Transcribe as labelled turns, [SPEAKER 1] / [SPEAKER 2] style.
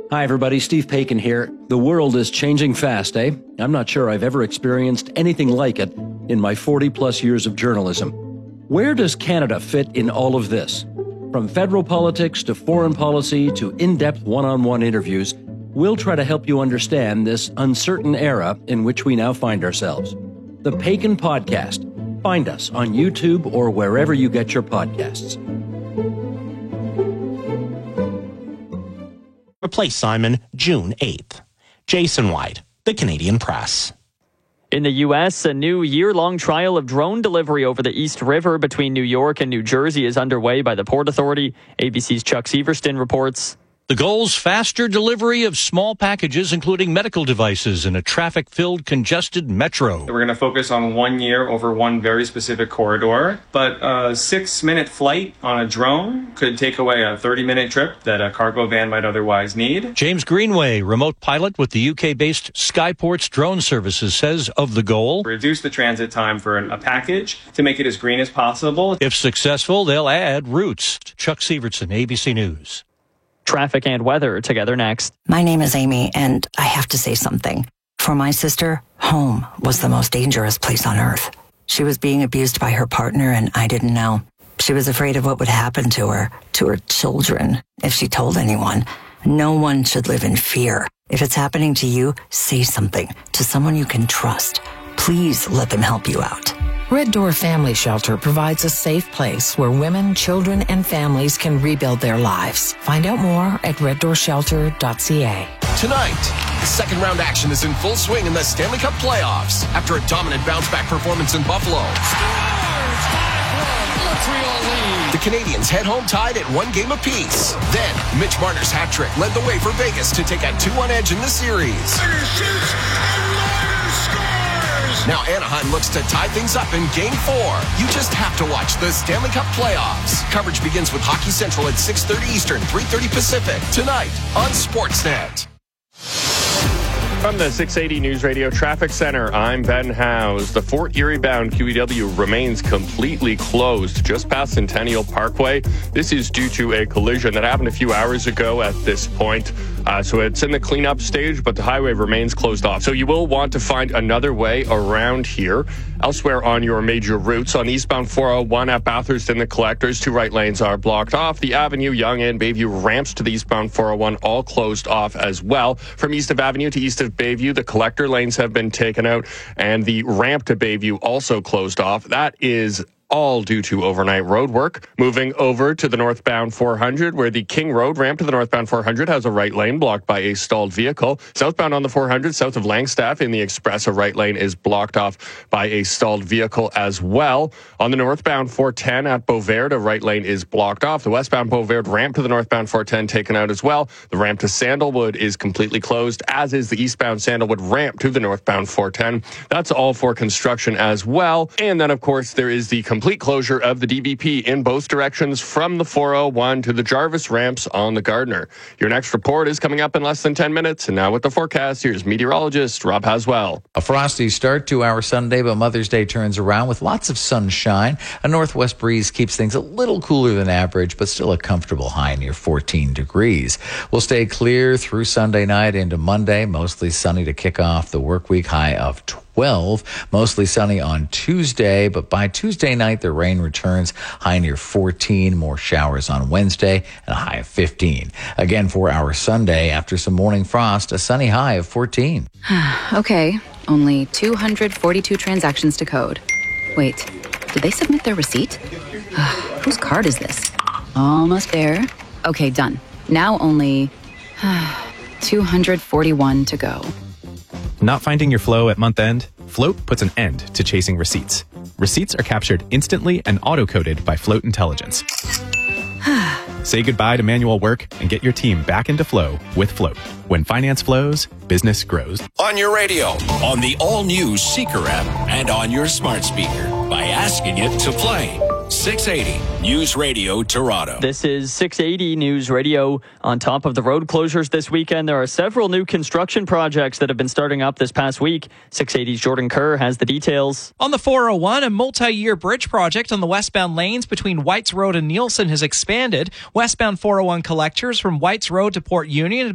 [SPEAKER 1] Hi, everybody. Steve Paikin here. The world is changing fast, eh? I'm not sure I've ever experienced anything like it in my 40-plus years of journalism. Where does Canada fit in all of this? From federal politics to foreign policy to in-depth one-on-one interviews, we'll try to help you understand this uncertain era in which we now find ourselves. The Paikin Podcast. Find us on YouTube or wherever you get your podcasts.
[SPEAKER 2] Replace Simon June 8th. Jason White, The Canadian Press.
[SPEAKER 3] In the U.S., a new year-long trial of drone delivery over the East River between New York and New Jersey is underway by the Port Authority. ABC's Chuck Severston reports.
[SPEAKER 4] The goal's faster delivery of small packages, including medical devices, in a traffic-filled, congested metro.
[SPEAKER 5] We're going to focus on 1 year over one very specific corridor, but a 6-minute flight on a drone could take away a 30-minute trip that a cargo van might otherwise need.
[SPEAKER 4] James Greenway, remote pilot with the UK-based Skyports Drone Services, says of the goal,
[SPEAKER 5] reduce the transit time for a package to make it as green as possible.
[SPEAKER 4] If successful, they'll add routes. Chuck Severson, ABC News.
[SPEAKER 3] Traffic and weather together next.
[SPEAKER 6] My name is Amy, and I have to say something. For my sister, home was the most dangerous place on earth. She was being abused by her partner, and I didn't know. She was afraid of what would happen to her children, if she told anyone. No one should live in fear. If it's happening to you, say something to someone you can trust. Please let them help you out.
[SPEAKER 7] Red Door Family Shelter provides a safe place where women, children, and families can rebuild their lives. Find out more at reddoorshelter.ca.
[SPEAKER 8] Tonight, second-round action is in full swing in the Stanley Cup playoffs. After a dominant bounce-back performance in Buffalo, Montreal lead. The Canadiens head home tied at 1 game apiece. Then, Mitch Marner's hat trick led the way for Vegas to take a 2-1 edge in the series. Now Anaheim looks to tie things up in Game 4. You just have to watch the Stanley Cup playoffs. Coverage begins with Hockey Central at 6:30 Eastern, 3:30 Pacific. Tonight on Sportsnet.
[SPEAKER 9] From the 680 News Radio Traffic Center, I'm Ben Howes. The Fort Erie-bound QEW remains completely closed just past Centennial Parkway. This is due to a collision that happened a few hours ago at this point. So it's in the cleanup stage, but the highway remains closed off. So you will want to find another way around here. Elsewhere on your major routes, on eastbound 401 at Bathurst and the Collectors, 2 right lanes are blocked off. The Avenue, Yonge, and Bayview ramps to the eastbound 401 all closed off as well. From east of Avenue to east of Bayview, the collector lanes have been taken out, and the ramp to Bayview also closed off. That is all due to overnight road work. Moving over to the northbound 400, where the King Road ramp to the northbound 400 has a right lane blocked by a stalled vehicle. Southbound on the 400, south of Langstaff in the Express, a right lane is blocked off by a stalled vehicle as well. On the northbound 410 at Beauvert, a right lane is blocked off. The westbound Beauvert ramp to the northbound 410 taken out as well. The ramp to Sandalwood is completely closed, as is the eastbound Sandalwood ramp to the northbound 410. That's all for construction as well. And then, of course, there is the complete closure of the DBP in both directions from the 401 to the Jarvis ramps on the Gardiner. Your next report is coming up in less than 10 minutes. And now with the forecast, here's meteorologist Rob Haswell.
[SPEAKER 10] A frosty start to our Sunday, but Mother's Day turns around with lots of sunshine. A northwest breeze keeps things a little cooler than average, but still a comfortable high near 14 degrees. We'll stay clear through Sunday night into Monday, mostly sunny to kick off the work week, high of 12. Mostly sunny on Tuesday, but by Tuesday night, the rain returns, high near 14. More showers on Wednesday and a high of 15. Again, for our Sunday, after some morning frost, a sunny high of 14.
[SPEAKER 11] Okay, only 242 transactions to code. Wait, did they submit their receipt? Whose card is this? Almost there. Okay, done. Now only 241 to go.
[SPEAKER 12] Not finding your flow at month end? Float puts an end to chasing receipts. Receipts are captured instantly and auto-coded by Float Intelligence. Say goodbye to manual work and get your team back into flow with Float. When finance flows, business grows.
[SPEAKER 8] On your radio, on the all-new Seeker app, and on your smart speaker by asking it to play. 680 News Radio Toronto.
[SPEAKER 3] This is 680 News Radio. On top of the road closures this weekend, there are several new construction projects that have been starting up this past week. 680's Jordan Kerr has the details.
[SPEAKER 13] On the 401, a multi-year bridge project on the westbound lanes between Whites Road and Nielsen has expanded. Westbound 401 collectors from Whites Road to Port Union